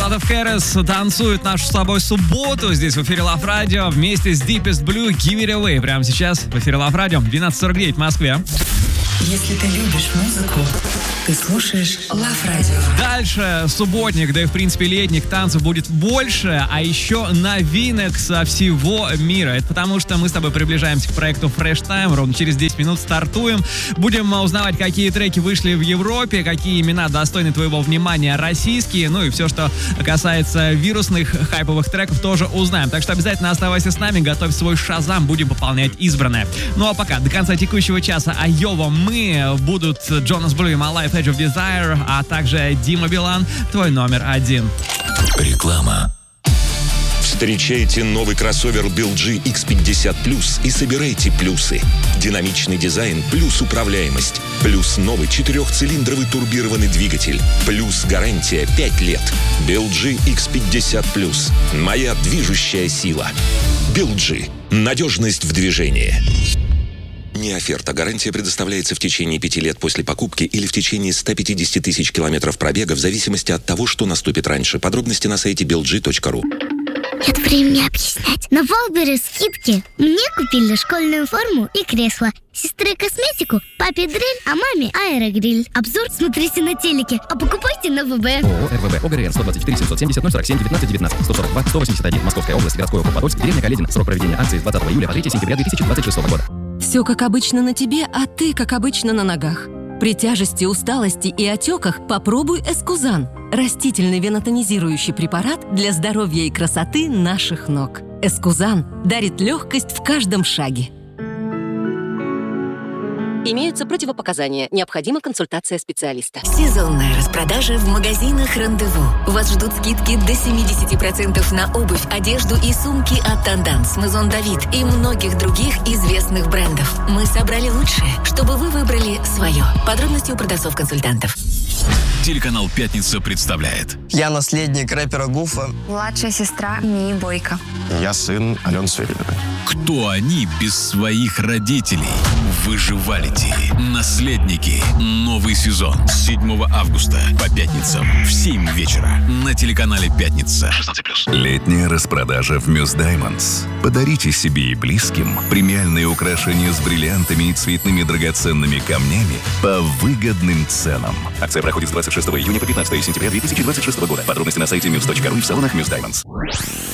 Lot of Harris танцует нашу с тобой субботу здесь в эфире Love Radio вместе с Deepest Blue Give It Away. Прямо сейчас в эфире Love Radio 12:49 в Москве. Если ты любишь музыку, ты слушаешь Love Radio. Дальше субботник, да и в принципе летних танцев будет больше, а еще новинок со всего мира. Это потому, что мы с тобой приближаемся к проекту Fresh Time. Ровно через 10 минут стартуем. Будем узнавать, какие треки вышли в Европе, какие имена достойны твоего внимания российские. Ну и все, что касается вирусных хайповых треков, тоже узнаем. Так что обязательно оставайся с нами, готовь свой шазам, будем пополнять избранное. Ну а пока, до конца текущего часа Айова будут Jonas Blue и My Life Edge of Desire, а также Дима Билан, твой номер 1. Реклама. Встречайте новый кроссовер BLG X50 Plus и собирайте плюсы. Динамичный дизайн плюс управляемость, плюс новый 4-цилиндровый турбированный двигатель, плюс гарантия 5 лет. BLG X50 Plus. Моя движущая сила. BLG. Надежность в движении. Не оферта. Гарантия предоставляется в течение 5 лет после покупки или в течение 150 тысяч километров пробега в зависимости от того, что наступит раньше. Подробности на сайте belg.ru. Нет времени объяснять. На Валберес скидки. Мне купили школьную форму и кресло. Сестре косметику, папе дрель, а маме аэрогриль. Обзор смотрите на телеке, а покупайте на ВБ. ООО РВБ ОГРН 124 770 047 19 19 142 181 Московская область, городской округ Подольск, деревня Каледина. Срок проведения акции с 20 июля по 3 сентября 2026 года. Все как обычно на тебе, а ты как обычно на ногах. При тяжести, усталости и отеках попробуй Эскузан. Растительный венотонизирующий препарат для здоровья и красоты наших ног. Эскузан дарит легкость в каждом шаге. Имеются противопоказания. Необходима консультация специалиста. Сезонная распродажа в магазинах «Рандеву». Вас ждут скидки до 70% на обувь, одежду и сумки от Tendance, Maison David и многих других известных брендов. Мы собрали лучшее, чтобы вы выбрали свое. Подробности у продавцов-консультантов. Телеканал «Пятница» представляет. Я наследник рэпера Гуфа. Младшая сестра Мии Бойко. Я сын Алены Сверидовой. Кто они без своих родителей? Выживалити. Наследники. Новый сезон. С 7 августа по пятницам в 7 вечера на телеканале «Пятница». 16+. Летняя распродажа в Muse Diamonds. Подарите себе и близким премиальные украшения с бриллиантами и цветными драгоценными камнями по выгодным ценам. Акция проходит с 26 июня по 15 сентября 2026 года. Подробности на сайте muse.ru и в салонах Muse Diamonds.